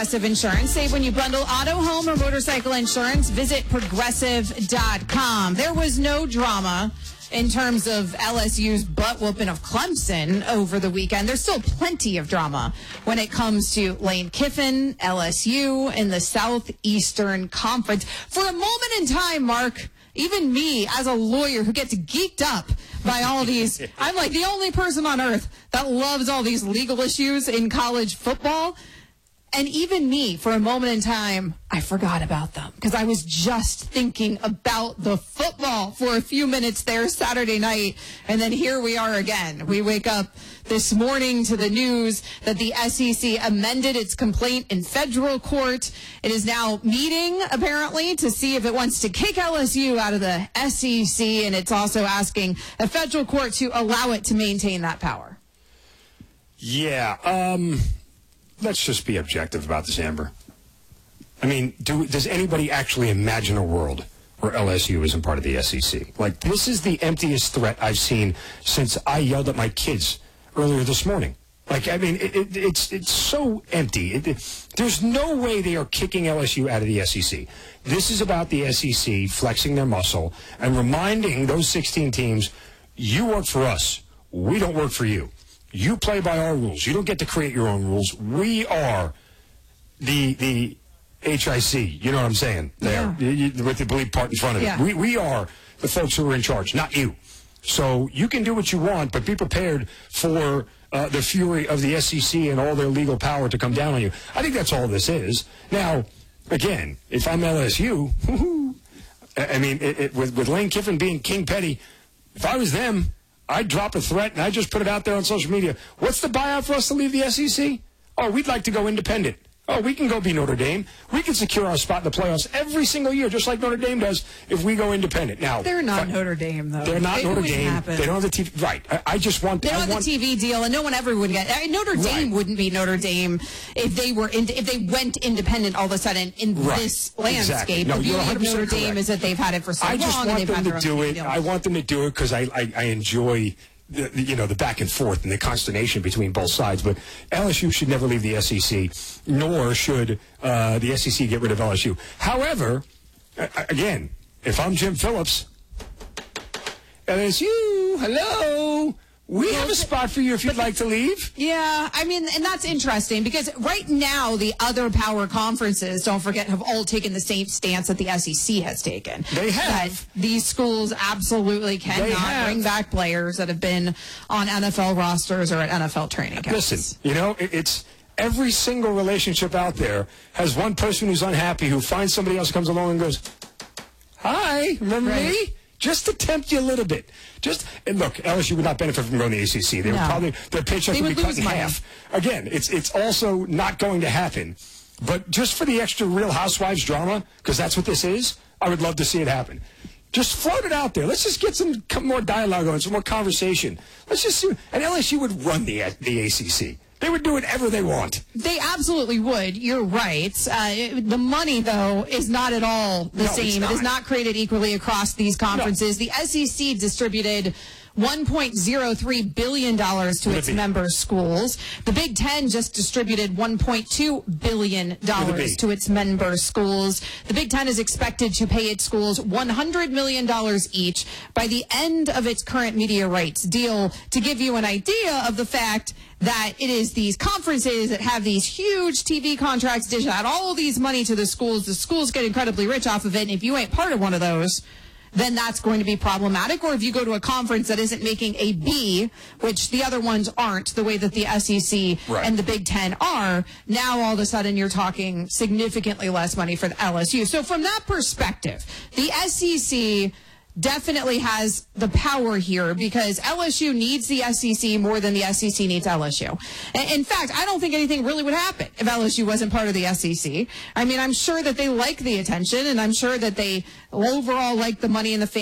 Progressive Insurance. Save when you bundle auto, home, or motorcycle insurance. Visit progressive.com. There was no drama in terms of LSU's butt whooping of Clemson over the weekend. There's still plenty of drama when it comes to Lane Kiffin, LSU, in the Southeastern Conference. For a moment in time, Mark, even me as a lawyer who gets geeked up by all these, I'm like the only person on earth that loves all these legal issues in college football. And even me, for a moment in time, I forgot about them because I was just thinking about the football for a few minutes there Saturday night. And then here we are again. We wake up this morning to the news that the SEC amended its complaint in federal court. It is now meeting, apparently, to see if it wants to kick LSU out of the SEC. And it's also asking a federal court to allow it to maintain that power. Yeah, let's just be objective about this, Amber. I mean, does anybody actually imagine a world where LSU isn't part of the SEC? Like, this is the emptiest threat I've seen since I yelled at my kids earlier this morning. Like, I mean, it's so empty. There's no way they are kicking LSU out of the SEC. This is about the SEC flexing their muscle and reminding those 16 teams, you work for us. We don't work for you. You play by our rules. You don't get to create your own rules. We are the HIC. You know what I'm saying? Yeah. With the bleep part in front of it. We are the folks who are in charge, not you. So you can do what you want, but be prepared for the fury of the SEC and all their legal power to come down on you. I think that's all this is. Now, again, if I'm LSU, I mean, with Lane Kiffin being King Petty, if I was them, I'd drop a threat, and I'd just put it out there on social media. What's the buyout for us to leave the SEC? Oh, we'd like to go independent. Oh, we can go be Notre Dame. We can secure our spot in the playoffs every single year, just like Notre Dame does if we go independent. Now, they're not Notre Dame, though. They're not Notre Dame. They don't have the TV. Right. I just want. They don't have the TV deal, and no one ever would get. Notre Dame wouldn't be Notre Dame if they were if they went independent all of a sudden in this landscape. Exactly. No, the beauty of Notre Dame correct. is that they've had it for so long. I just want them to do it. Deal. I want them to do it because I enjoy. The back and forth and the consternation between both sides. But LSU should never leave the SEC, nor should the SEC get rid of LSU. However, again, if I'm Jim Phillips, LSU, hello, we have a spot for you if you'd like to leave. Yeah, I mean, and that's interesting because right now the other power conferences, don't forget, have all taken the same stance that the SEC has taken. They have. That these schools absolutely cannot bring back players that have been on NFL rosters or at NFL training camps. Listen, it's every single relationship out there has one person who's unhappy who finds somebody else, comes along and goes, hi, remember me? Just to tempt you a little bit. And look, LSU would not benefit from going to the ACC. They would probably, their paycheck would be cut in half. Again, it's also not going to happen. But just for the extra Real Housewives drama, because that's what this is, I would love to see it happen. Just float it out there. Let's just get some more dialogue on, some more conversation. Let's just see. And LSU would run the ACC. They would do whatever they want. They absolutely would. You're right. The money, though, is not at all the same. It is not created equally across these conferences. No. The SEC distributed $1.03 billion to its member schools. The Big Ten just distributed $1.2 billion to its member schools. The Big Ten is expected to pay its schools $100 million each by the end of its current media rights deal, to give you an idea of the fact that it is these conferences that have these huge TV contracts, dish out all these money to the schools. The schools get incredibly rich off of it, and if you ain't part of one of those, then that's going to be problematic. Or if you go to a conference that isn't making a B, which the other ones aren't, the way that the SEC and the Big Ten are, now all of a sudden you're talking significantly less money for the LSU. So from that perspective, the SEC definitely has the power here because LSU needs the SEC more than the SEC needs LSU. In fact, I don't think anything really would happen if LSU wasn't part of the SEC. I mean, I'm sure that they like the attention, and I'm sure that they overall like the money in the